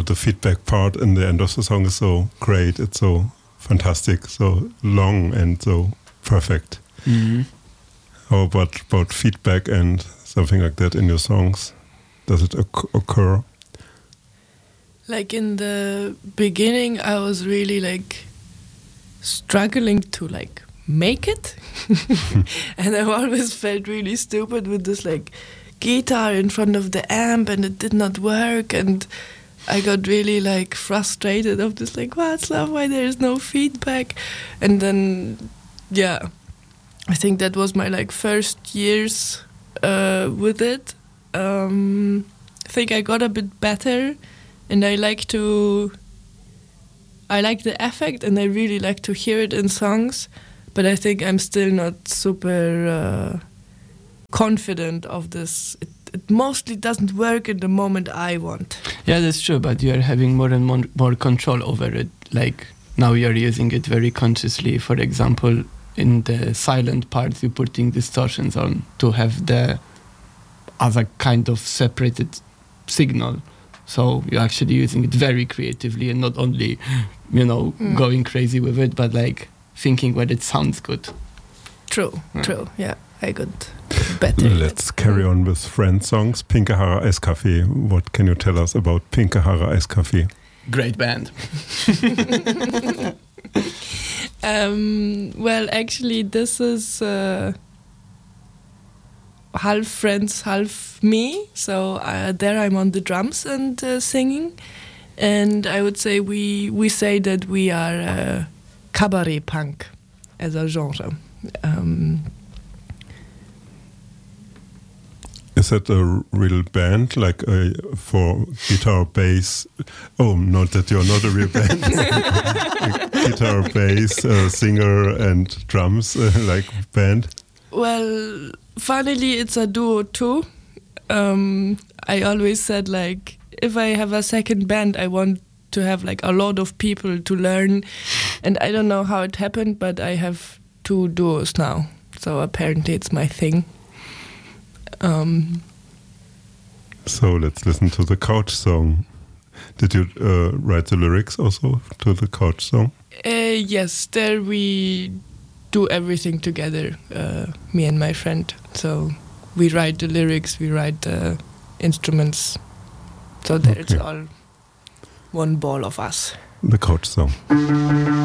the feedback part in the end of the song is so great. It's so fantastic, so long and so perfect. Mm-hmm. How about feedback and something like that in your songs? Does it occur? Like in the beginning, I was really like struggling to like make it. And I always felt really stupid with this like guitar in front of the amp, and it did not work, and I got really like frustrated of this like, Václav, why there is no feedback? And then I think that was my like first years with it. I think I got a bit better, and I like the effect, and I really like to hear it in songs, but I think I'm still not super confident of this. It mostly doesn't work in the moment I want. Yeah, that's true, but you are having more and more control over it. Like now you are using it very consciously. For example, in the silent parts, you're putting distortions on to have the other kind of separated signal. So you're actually using it very creatively and not only, going crazy with it, but like thinking when it sounds good. True. Yeah, I got better. Let's carry on with Friends songs. Pinke Haare Eiskaffee. What can you tell us about Pinke Haare Eiskaffee? Great band. Well, actually, this is half friends, half me. So there I'm on the drums and singing. And I would say we say that we are cabaret punk as a genre. Is that a real band, like for guitar, bass? Oh, not that you're not a real band. Guitar, bass, singer, and drums, like band? Well, funnily, it's a duo too. I always said, like, if I have a second band, I want to have like a lot of people to learn. And I don't know how it happened, but I have 2 duos now. So apparently it's my thing. So let's listen to the Couch song. Did you write the lyrics also to the Couch song? Yes, there we do everything together, me and my friend. So we write the lyrics, we write the instruments. So there it's all one ball of us. The Couch song.